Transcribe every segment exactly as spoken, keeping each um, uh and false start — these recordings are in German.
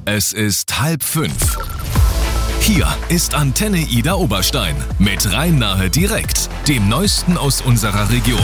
Es ist halb fünf. Hier ist Antenne Ida Oberstein mit Rhein-Nahe direkt, dem Neuesten aus unserer Region.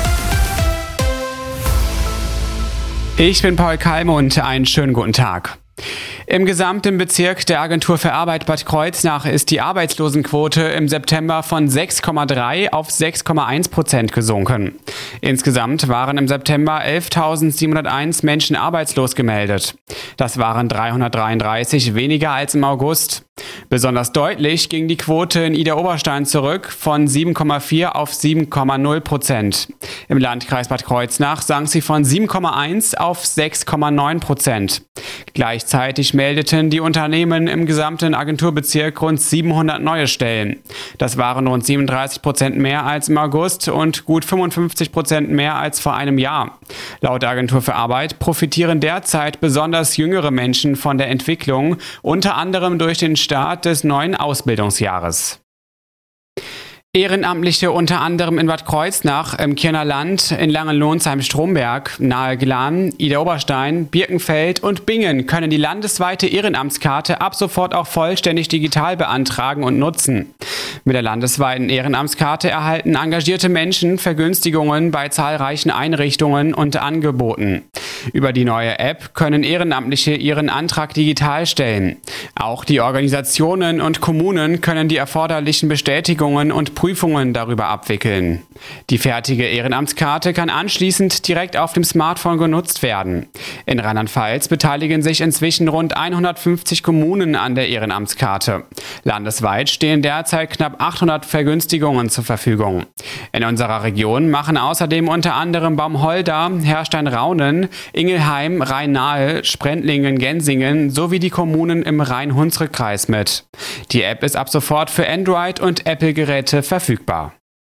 Ich bin Paul Kalme und einen schönen guten Tag. Im gesamten Bezirk der Agentur für Arbeit Bad Kreuznach ist die Arbeitslosenquote im September von sechs Komma drei auf sechs Komma eins Prozent gesunken. Insgesamt waren im September elftausendsiebenhunderteins Menschen arbeitslos gemeldet. Das waren dreihundertdreiunddreißig weniger als im August. Besonders deutlich ging die Quote in Ida Oberstein zurück von sieben Komma vier auf sieben Komma null Prozent. Im Landkreis Bad Kreuznach sank sie von sieben Komma eins auf sechs Komma neun Prozent. Gleichzeitig meldeten die Unternehmen im gesamten Agenturbezirk rund siebenhundert neue Stellen. Das waren rund siebenunddreißig Prozent mehr als im August und gut fünfundfünfzig Prozent mehr als vor einem Jahr. Laut der Agentur für Arbeit profitieren derzeit besonders jüngere Menschen von der Entwicklung, unter anderem durch den Start des neuen Ausbildungsjahres. Ehrenamtliche unter anderem in Bad Kreuznach, im Kirner Land, in Langenlohnsheim-Stromberg, nahe Glan, Ida Oberstein, Birkenfeld und Bingen können die landesweite Ehrenamtskarte ab sofort auch vollständig digital beantragen und nutzen. Mit der landesweiten Ehrenamtskarte erhalten engagierte Menschen Vergünstigungen bei zahlreichen Einrichtungen und Angeboten. Über die neue App können Ehrenamtliche ihren Antrag digital stellen. Auch die Organisationen und Kommunen können die erforderlichen Bestätigungen und Prüfungen darüber abwickeln. Die fertige Ehrenamtskarte kann anschließend direkt auf dem Smartphone genutzt werden. In Rheinland-Pfalz beteiligen sich inzwischen rund hundertfünfzig Kommunen an der Ehrenamtskarte. Landesweit stehen derzeit knapp achthundert Vergünstigungen zur Verfügung. In unserer Region machen außerdem unter anderem Baumholder, Herstein-Raunen, Ingelheim, Rhein-Nahe, Sprendlingen, Gensingen sowie die Kommunen im Rhein-Hunsrück-Kreis mit. Die App ist ab sofort für Android- und Apple-Geräte verfügbar.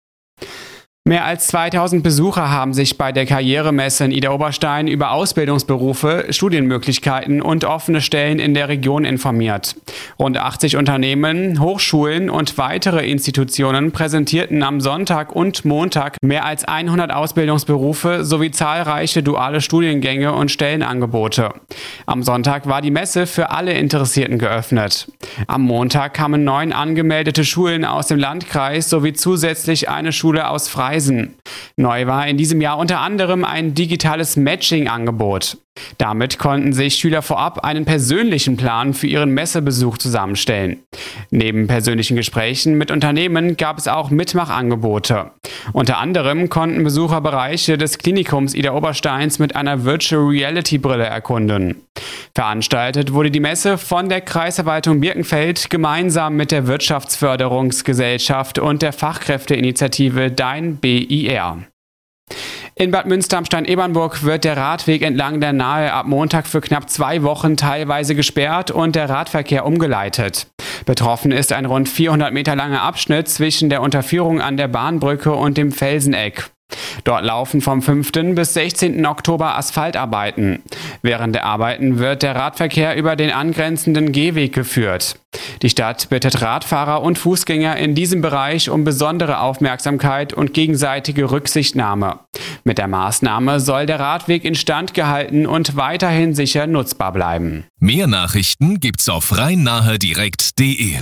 Mehr als zweitausend Besucher haben sich bei der Karrieremesse in Ida Oberstein über Ausbildungsberufe, Studienmöglichkeiten und offene Stellen in der Region informiert. Rund achtzig Unternehmen, Hochschulen und weitere Institutionen präsentierten am Sonntag und Montag mehr als hundert Ausbildungsberufe sowie zahlreiche duale Studiengänge und Stellenangebote. Am Sonntag war die Messe für alle Interessierten geöffnet. Am Montag kamen neun angemeldete Schulen aus dem Landkreis sowie zusätzlich eine Schule aus Freising. Neu war in diesem Jahr unter anderem ein digitales Matching-Angebot. Damit konnten sich Schüler vorab einen persönlichen Plan für ihren Messebesuch zusammenstellen. Neben persönlichen Gesprächen mit Unternehmen gab es auch Mitmachangebote. Unter anderem konnten Besucher Bereiche des Klinikums Ida Obersteins mit einer Virtual Reality Brille erkunden. Veranstaltet wurde die Messe von der Kreisverwaltung Birkenfeld gemeinsam mit der Wirtschaftsförderungsgesellschaft und der Fachkräfteinitiative Dein B I R. In Bad Münster am Stein-Ebernburg wird der Radweg entlang der Nahe ab Montag für knapp zwei Wochen teilweise gesperrt und der Radverkehr umgeleitet. Betroffen ist ein rund vierhundert Meter langer Abschnitt zwischen der Unterführung an der Bahnbrücke und dem Felseneck. Dort laufen vom fünften bis sechzehnten Oktober Asphaltarbeiten. Während der Arbeiten wird der Radverkehr über den angrenzenden Gehweg geführt. Die Stadt bittet Radfahrer und Fußgänger in diesem Bereich um besondere Aufmerksamkeit und gegenseitige Rücksichtnahme. Mit der Maßnahme soll der Radweg instand gehalten und weiterhin sicher nutzbar bleiben. Mehr Nachrichten gibt's auf rhein-nahe direkt punkt de.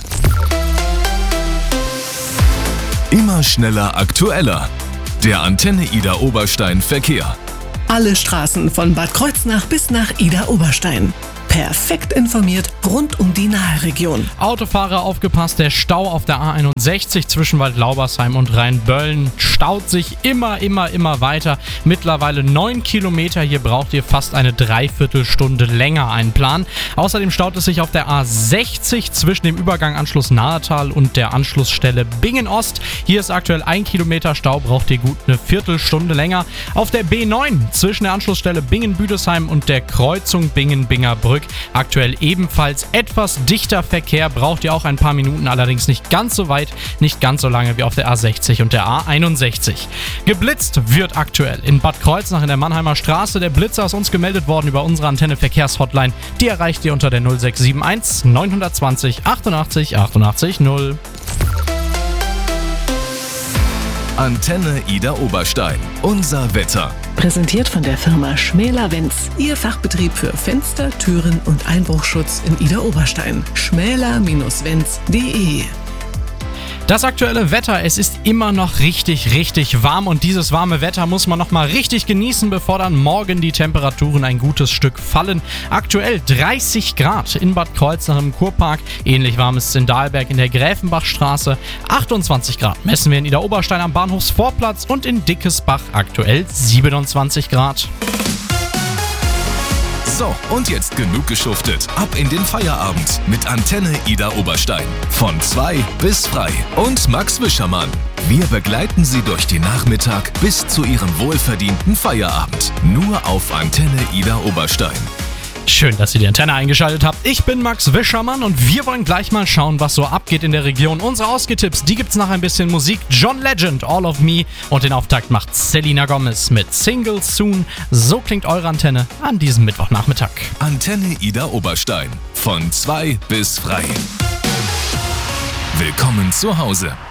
Immer schneller, aktueller. Der Antenne Ida Oberstein Verkehr. Alle Straßen von Bad Kreuznach bis nach Ida Oberstein. Perfekt informiert rund um die Naheregion. Autofahrer aufgepasst, der Stau auf der A einundsechzig zwischen Waldlaubersheim und Rheinböllen staut sich immer, immer, immer weiter. Mittlerweile neun Kilometer, hier braucht ihr fast eine Dreiviertelstunde länger einplanen. Außerdem staut es sich auf der A sechzig zwischen dem Übergang Anschluss Nahetal und der Anschlussstelle Bingen-Ost. Hier ist aktuell ein Kilometer Stau, braucht ihr gut eine Viertelstunde länger. Auf der B neun zwischen der Anschlussstelle Bingen-Büdesheim und der Kreuzung Bingen-Binger-Brück aktuell ebenfalls etwas dichter Verkehr, braucht ihr auch ein paar Minuten, allerdings nicht ganz so weit, nicht ganz so lange wie auf der A sechzig und der A einundsechzig. Geblitzt wird aktuell in Bad Kreuznach in der Mannheimer Straße. Der Blitzer ist uns gemeldet worden über unsere Antenne Verkehrshotline. Die erreicht ihr unter der null sechs sieben eins neun zwei null achtundachtzig achtundachtzig null. Antenne Ida Oberstein. Unser Wetter. Präsentiert von der Firma Schmäler-Wenz. Ihr Fachbetrieb für Fenster, Türen und Einbruchschutz in Ida Oberstein. schmäler Bindestrich wenz punkt de. Das aktuelle Wetter, es ist immer noch richtig, richtig warm und dieses warme Wetter muss man noch mal richtig genießen, bevor dann morgen die Temperaturen ein gutes Stück fallen. Aktuell dreißig Grad in Bad Kreuznach im Kurpark, ähnlich warm ist es in Dahlberg in der Gräfenbachstraße, achtundzwanzig Grad messen wir in Ida Oberstein am Bahnhofsvorplatz und in Dickesbach aktuell siebenundzwanzig Grad. So, und jetzt genug geschuftet. Ab in den Feierabend mit Antenne Ida Oberstein. Von zwei bis frei. Und Max Wischermann. Wir begleiten Sie durch den Nachmittag bis zu Ihrem wohlverdienten Feierabend. Nur auf Antenne Ida Oberstein. Schön, dass ihr die Antenne eingeschaltet habt. Ich bin Max Wischermann und wir wollen gleich mal schauen, was so abgeht in der Region. Unsere Ausgetipps, die gibt's nach ein bisschen Musik. John Legend, All of Me und den Auftakt macht Selena Gomez mit Single Soon. So klingt eure Antenne an diesem Mittwochnachmittag. Antenne Ida Oberstein. Von zwei bis frei. Willkommen zu Hause.